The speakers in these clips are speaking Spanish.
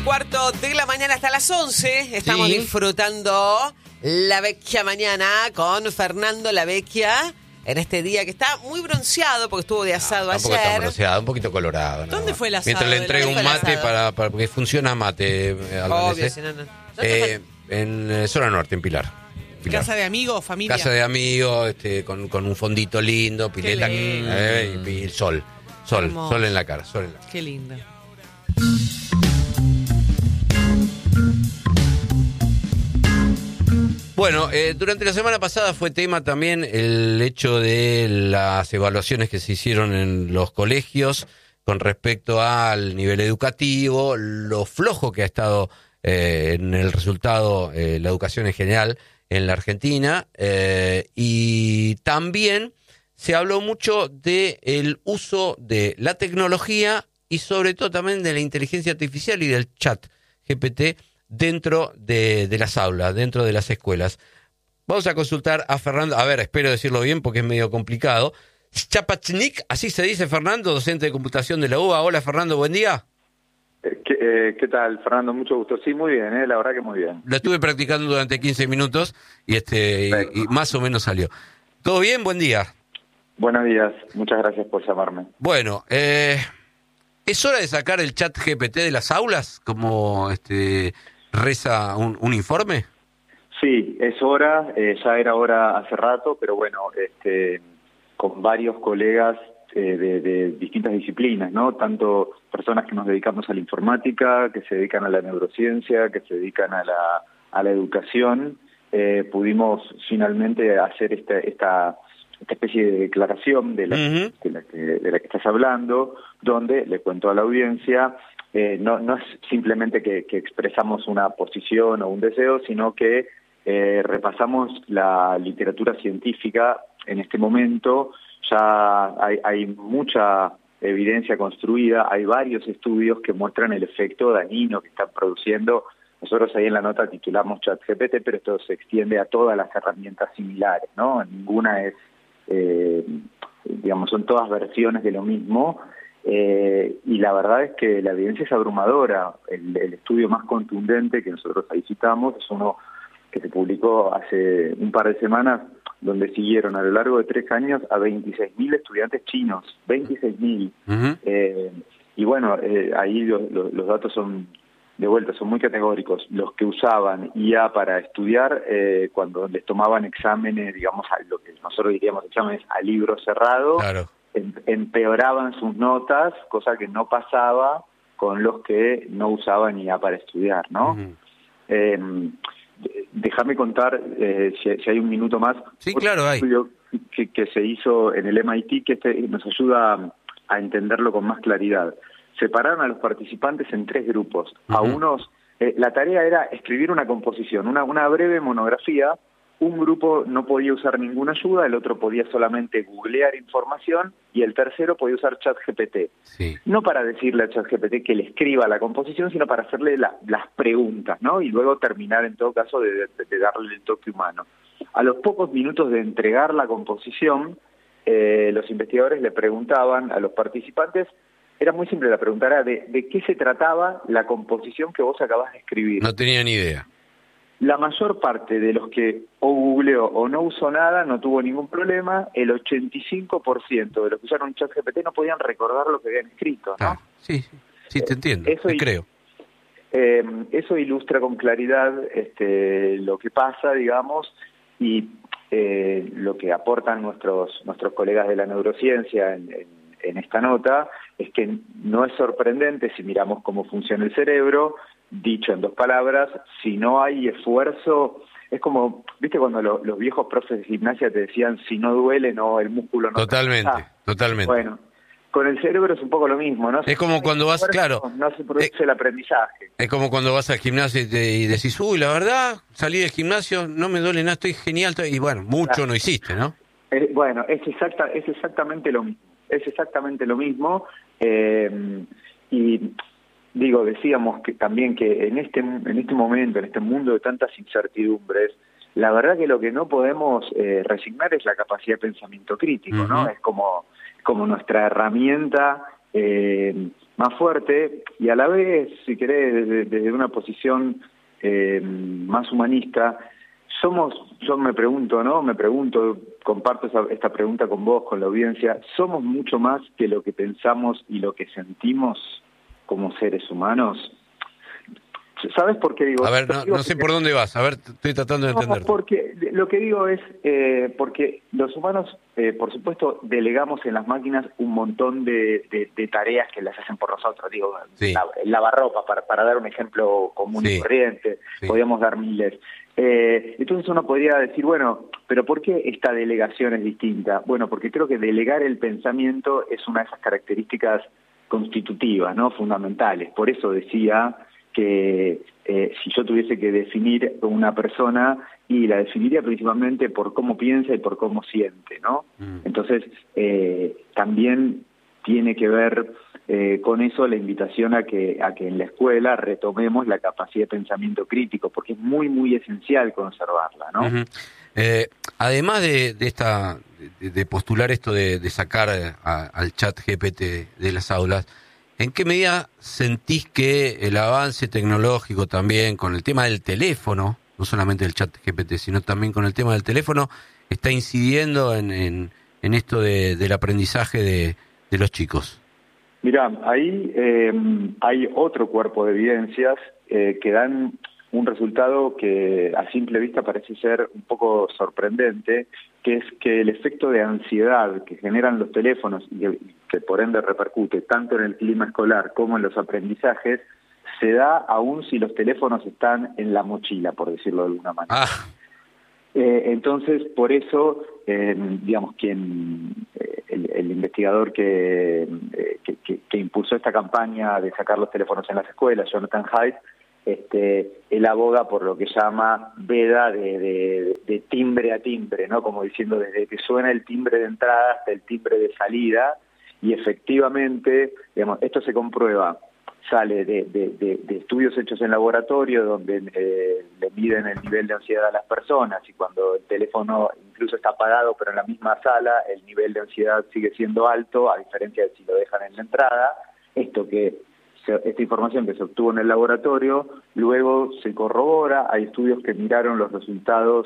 Cuarto de la mañana hasta las 11. Estamos disfrutando la vecchia mañana con Fernando La Vecchia. En este día que está muy bronceado porque estuvo de asado Tampoco ayer. está bronceado, un poquito colorado. ¿Dónde fue el asado? Mientras le entrego un mate para porque funciona mate. Obvio, si no. En zona norte, en Pilar. ¿Casa de amigos, familia? Casa de amigos, con un fondito lindo, pileta y el sol. Sol en la cara. Qué lindo. Bueno, durante la semana pasada fue tema también el hecho de las evaluaciones que se hicieron en los colegios con respecto al nivel educativo, lo flojo que ha estado en el resultado la educación en general en la Argentina, y también se habló mucho del uso de la tecnología y sobre todo también de la inteligencia artificial y del chat GPT dentro de las aulas, dentro de las escuelas. Vamos a consultar a Fernando, a ver, espero decirlo bien porque es medio complicado. Chapachnik, así se dice, Fernando, docente de computación de la UBA. Hola, Fernando, buen día. ¿Qué tal, Fernando? Mucho gusto. Sí, muy bien, la verdad que muy bien. Lo estuve practicando durante 15 minutos y más o menos salió. ¿Todo bien? Buen día. Buenos días, muchas gracias por llamarme. Bueno, ¿es hora de sacar el chat GPT de las aulas, como reza un informe? Sí, es hora, ya era hora hace rato, pero bueno, con varios colegas de distintas disciplinas, ¿no? Tanto personas que nos dedicamos a la informática, que se dedican a la neurociencia, que se dedican a la educación, pudimos finalmente hacer esta especie de declaración de la que estás hablando, donde, le cuento a la audiencia, no es simplemente que expresamos una posición o un deseo, sino que repasamos la literatura científica en este momento. Ya hay mucha evidencia construida, hay varios estudios que muestran el efecto dañino que están produciendo. Nosotros ahí en la nota titulamos ChatGPT, pero esto se extiende a todas las herramientas similares, ¿no? Ninguna es, son todas versiones de lo mismo, y la verdad es que la evidencia es abrumadora. El estudio más contundente que nosotros ahí citamos es uno que se publicó hace un par de semanas, donde siguieron a lo largo de 3 años a 26.000 estudiantes chinos, 26.000. Y bueno, ahí los datos son, de vuelta, son muy categóricos. Los que usaban IA para estudiar, cuando les tomaban exámenes, digamos, a lo que nosotros diríamos exámenes a libro cerrado, claro, empeoraban sus notas, cosa que no pasaba con los que no usaban IA para estudiar, ¿no? Déjame contar, si hay un minuto más. Sí, claro, hay. Un estudio que se hizo en el MIT, que nos ayuda a entenderlo con más claridad. Separaron a los participantes en 3 grupos. A unos, la tarea era escribir una composición, una breve monografía. Un grupo no podía usar ninguna ayuda, el otro podía solamente googlear información y el tercero podía usar ChatGPT. Sí. No para decirle a ChatGPT que le escriba la composición, sino para hacerle las preguntas, ¿no? Y luego terminar, en todo caso, de darle el toque humano. A los pocos minutos de entregar la composición, los investigadores le preguntaban a los participantes, era muy simple, la pregunta era de qué se trataba la composición que vos acabas de escribir. No tenía ni idea. La mayor parte de los que o googleó o no usó nada no tuvo ningún problema. El 85% de los que usaron ChatGPT no podían recordar lo que habían escrito, ¿no? Sí, te entiendo, te creo. Eso ilustra con claridad lo que pasa, digamos, y lo que aportan nuestros colegas de la neurociencia en esta nota es que no es sorprendente si miramos cómo funciona el cerebro. Dicho en 2 palabras, si no hay esfuerzo, es como, ¿viste cuando los viejos profes de gimnasia te decían, si no duele, no, el músculo no... Totalmente. Bueno, con el cerebro es un poco lo mismo, ¿no? Es como cuando vas, claro... No se produce el aprendizaje. Es como cuando vas al gimnasio y decís, la verdad, salí del gimnasio, no me duele nada, estoy genial, y bueno, mucho no hiciste, ¿no? Bueno, es exactamente lo mismo. Es exactamente lo mismo, y... decíamos que también que en este momento, en este mundo de tantas incertidumbres, la verdad que lo que no podemos resignar es la capacidad de pensamiento crítico, ¿no? Es como nuestra herramienta más fuerte, y a la vez, si querés, desde una posición más humanista, yo me pregunto, comparto esta pregunta con vos, con la audiencia, ¿somos mucho más que lo que pensamos y lo que sentimos como seres humanos? ¿Sabes por qué digo? A ver, no sé por dónde vas. A ver, estoy tratando de entender. Porque lo que digo es, porque los humanos, por supuesto, delegamos en las máquinas un montón de tareas que las hacen por nosotros. Digo, sí. Lavarropa, para dar un ejemplo común y corriente, podríamos dar miles. Entonces uno podría decir, bueno, pero ¿por qué esta delegación es distinta? Bueno, porque creo que delegar el pensamiento es una de esas características constitutivas, ¿no? Fundamentales. Por eso decía que si yo tuviese que definir una persona, y la definiría principalmente por cómo piensa y por cómo siente, ¿no? Entonces, también tiene que ver con eso la invitación a que en la escuela retomemos la capacidad de pensamiento crítico, porque es muy, muy esencial conservarla, ¿no? Además de postular esto de sacar al chat GPT de las aulas, ¿en qué medida sentís que el avance tecnológico también con el tema del teléfono, no solamente el chat GPT, sino también con el tema del teléfono, está incidiendo en esto del aprendizaje de los chicos? Mirá, ahí hay otro cuerpo de evidencias que dan un resultado que a simple vista parece ser un poco sorprendente, que es que el efecto de ansiedad que generan los teléfonos y que por ende repercute tanto en el clima escolar como en los aprendizajes, se da aún si los teléfonos están en la mochila, por decirlo de alguna manera. Entonces, por eso, digamos, el investigador que impulsó esta campaña de sacar los teléfonos en las escuelas, Jonathan Haidt, él aboga por lo que llama veda de timbre a timbre, ¿no? Como diciendo, desde que suena el timbre de entrada hasta el timbre de salida, y efectivamente, digamos, esto se comprueba, sale de estudios hechos en laboratorio donde le miden el nivel de ansiedad a las personas, y cuando el teléfono incluso está apagado pero en la misma sala, el nivel de ansiedad sigue siendo alto, a diferencia de si lo dejan en la entrada. Esta información que se obtuvo en el laboratorio luego se corrobora. Hay estudios que miraron los resultados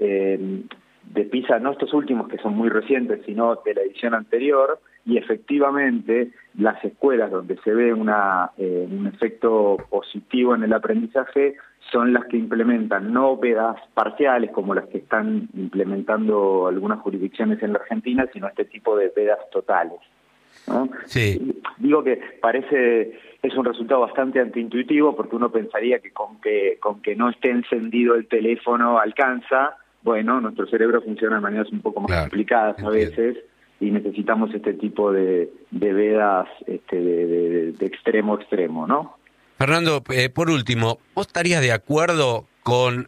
de PISA, no estos últimos que son muy recientes, sino de la edición anterior, y efectivamente las escuelas donde se ve un efecto positivo en el aprendizaje son las que implementan no vedas parciales como las que están implementando algunas jurisdicciones en la Argentina, sino este tipo de vedas totales, ¿no? Sí. Digo que es un resultado bastante antiintuitivo, porque uno pensaría que con que no esté encendido el teléfono alcanza. Bueno, nuestro cerebro funciona de maneras un poco más complicadas a veces, y necesitamos este tipo de vedas de extremo a extremo, ¿no? Fernando, por último, ¿vos estarías de acuerdo con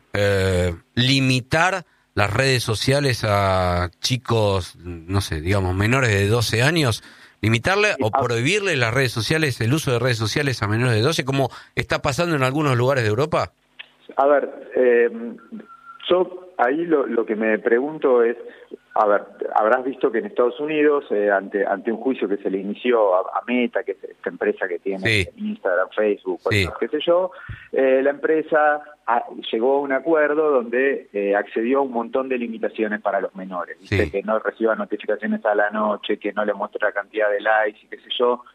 limitar las redes sociales a chicos, no sé, digamos, menores de 12 años? ¿Limitarle o prohibirle las redes sociales, el uso de redes sociales a menores de 12, como está pasando en algunos lugares de Europa? A ver, yo ahí lo que me pregunto es, a ver, habrás visto que en Estados Unidos, ante un juicio que se le inició a Meta, que es esta empresa que tiene Instagram, Facebook, qué sé yo, la empresa llegó a un acuerdo donde accedió a un montón de limitaciones para los menores. Dice que no reciban notificaciones a la noche, que no le muestre la cantidad de likes y qué sé yo.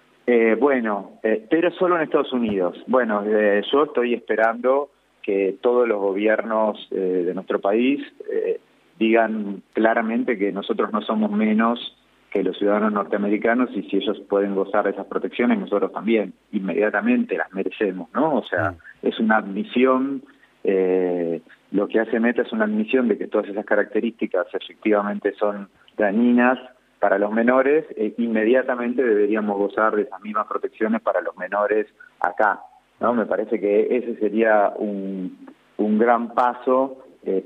Pero solo en Estados Unidos. Bueno, yo estoy esperando que todos los gobiernos de nuestro país digan claramente que nosotros no somos menos que los ciudadanos norteamericanos, y si ellos pueden gozar de esas protecciones, nosotros también, inmediatamente las merecemos, ¿no? O sea, es una admisión, lo que hace Meta es una admisión de que todas esas características efectivamente son dañinas para los menores, inmediatamente deberíamos gozar de esas mismas protecciones para los menores acá, ¿no? Me parece que ese sería un gran paso,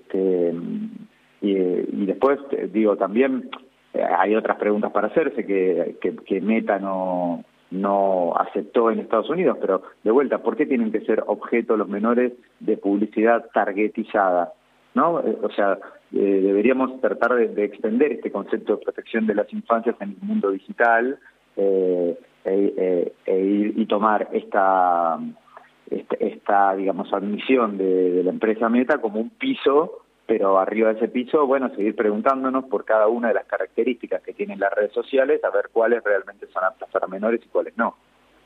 y después, digo, también hay otras preguntas para hacerse que Meta no aceptó en Estados Unidos, pero de vuelta, ¿por qué tienen que ser objeto los menores de publicidad targetizada? ¿No? O sea, deberíamos tratar de extender este concepto de protección de las infancias en el mundo digital, y tomar esta digamos, admisión de la empresa Meta como un piso, pero arriba de ese piso, bueno, seguir preguntándonos por cada una de las características que tienen las redes sociales, a ver cuáles realmente son aptas para menores y cuáles no.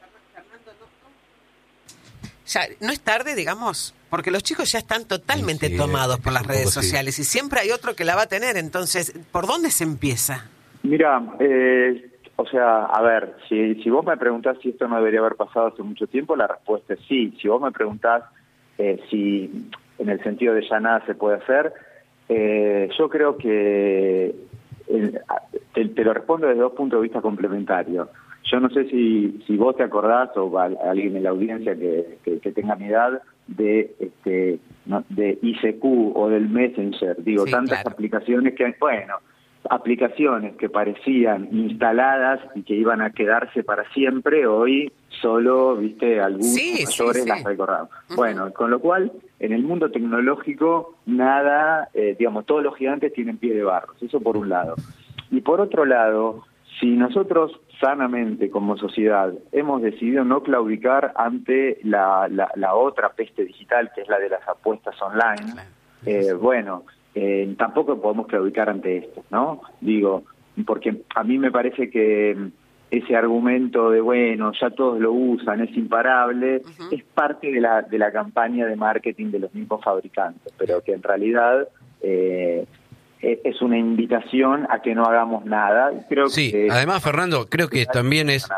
Ya, no es tarde, digamos, porque los chicos ya están totalmente tomados por las redes sociales y siempre hay otro que la va a tener. Entonces, ¿por dónde se empieza? Mira, o sea, a ver, si vos me preguntás si esto no debería haber pasado hace mucho tiempo, la respuesta es sí. Si vos me preguntás si en el sentido de ya nada se puede hacer, yo creo que te lo respondo desde dos puntos de vista complementarios. Yo no sé si vos te acordás o alguien en la audiencia que tenga mi edad de ICQ o del Messenger, digo, sí, tantas aplicaciones que, bueno, aplicaciones que parecían instaladas y que iban a quedarse para siempre, hoy solo, viste, algunos mayores las recordamos. Bueno, con lo cual, en el mundo tecnológico, nada, digamos, todos los gigantes tienen pie de barro, eso por un lado. Y por otro lado, si nosotros sanamente como sociedad hemos decidido no claudicar ante la otra peste digital, que es la de las apuestas online, bueno, tampoco podemos claudicar ante esto, ¿no? Digo, porque a mí me parece que ese argumento de, bueno, ya todos lo usan, es imparable, es parte de la campaña de marketing de los mismos fabricantes, pero que en realidad es una invitación a que no hagamos nada. Creo que además, Fernando, creo que también es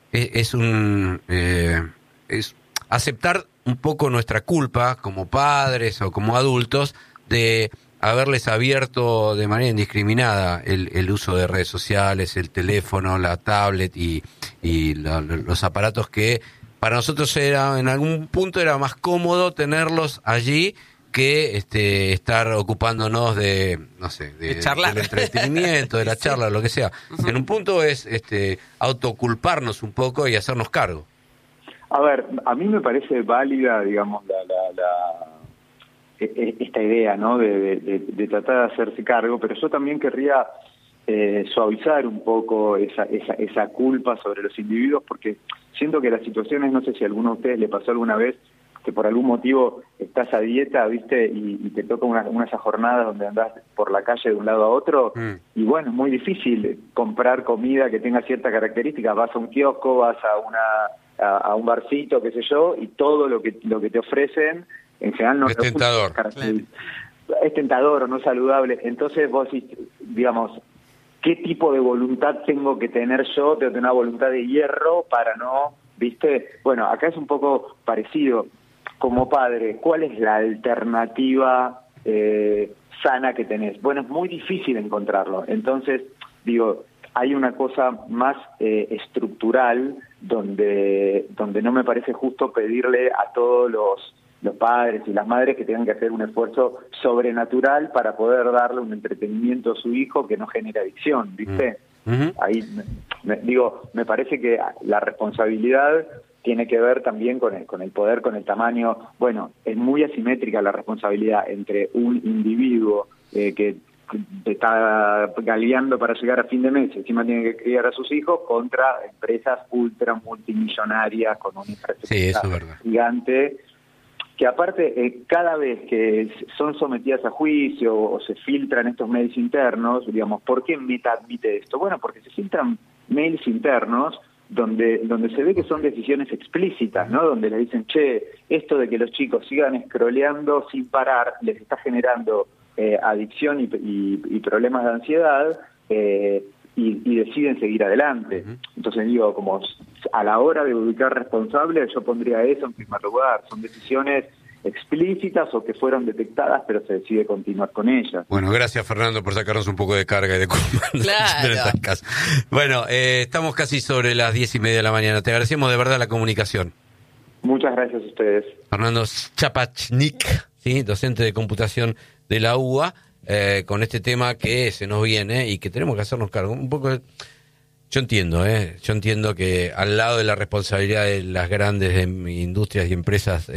aceptar un poco nuestra culpa como padres o como adultos de haberles abierto de manera indiscriminada el uso de redes sociales, el teléfono, la tablet y los aparatos que para nosotros en algún punto era más cómodo tenerlos allí que estar ocupándonos de, no sé, de charlar, del entretenimiento, de la charla, lo que sea. En un punto es autoculparnos un poco y hacernos cargo. A ver, a mí me parece válida, digamos, esta idea, ¿no?, de tratar de hacerse cargo, pero yo también querría suavizar un poco esa culpa sobre los individuos, porque siento que las situaciones, no sé si a alguno de ustedes le pasó alguna vez, que por algún motivo estás a dieta, ¿viste? Y te toca una de esas jornadas donde andás por la calle de un lado a otro, y bueno, es muy difícil comprar comida que tenga cierta característica. Vas a un kiosco, vas a un barcito, qué sé yo, y todo lo que te ofrecen, en general no es tentador. Es tentador o no saludable. Entonces vos, digamos, ¿qué tipo de voluntad tengo que tener yo? Tengo que tener una voluntad de hierro para no, ¿viste? Bueno, acá es un poco parecido. Como padre, ¿cuál es la alternativa sana que tenés? Bueno, es muy difícil encontrarlo. Entonces, digo, hay una cosa más estructural donde no me parece justo pedirle a todos los padres y las madres que tengan que hacer un esfuerzo sobrenatural para poder darle un entretenimiento a su hijo que no genere adicción, ¿viste? Ahí, me parece que la responsabilidad tiene que ver también con el poder, con el tamaño. Bueno, es muy asimétrica la responsabilidad entre un individuo que está galeando para llegar a fin de mes, encima tiene que criar a sus hijos, contra empresas ultra multimillonarias con una infraestructura gigante, que aparte cada vez que son sometidas a juicio o se filtran estos mails internos, digamos, ¿por qué Meta admite esto? Bueno, porque se filtran mails internos donde se ve que son decisiones explícitas, ¿no? Donde le dicen, che, esto de que los chicos sigan scrolleando sin parar les está generando adicción y problemas de ansiedad, y deciden seguir adelante. Entonces digo, como a la hora de ubicar responsables, yo pondría eso en primer lugar. Son decisiones explícitas o que fueron detectadas, pero se decide continuar con ellas. Bueno, gracias, Fernando, por sacarnos un poco de carga y de culpa. Claro. Bueno, estamos casi sobre las 10:30 de la mañana. Te agradecemos de verdad la comunicación. Muchas gracias a ustedes. Fernando Chapachnik, ¿sí?, docente de computación de la UBA, con este tema que se nos viene y que tenemos que hacernos cargo. Un poco, yo entiendo que al lado de la responsabilidad de las grandes industrias y empresas,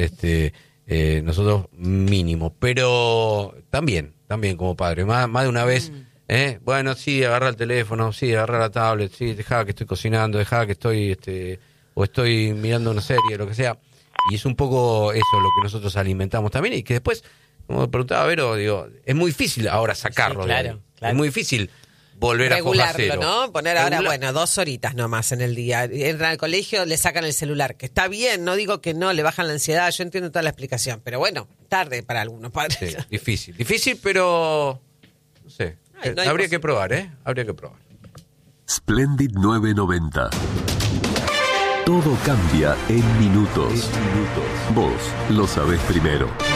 nosotros mínimo, pero también como padre, más de una vez Bueno, sí, agarra el teléfono, sí, agarra la tablet, sí, dejá que estoy cocinando, dejá que estoy, o estoy mirando una serie, lo que sea. Y es un poco eso lo que nosotros alimentamos también, y que después, como preguntaba Vero, digo, es muy difícil ahora sacarlo. Sí, claro, de ahí. claro. Es muy difícil volver regularlo, a foja cero. ¿no? Poner ahora, bueno, 2 horitas nomás en el día. Entran al colegio, le sacan el celular, que está bien, no digo que no, le bajan la ansiedad, yo entiendo toda la explicación, pero bueno, tarde para algunos padres. Sí, difícil, pero no sé. Ay, no hay Habría que probar, Habría que probar. Splendid 990. Todo cambia en minutos. Vos lo sabés primero.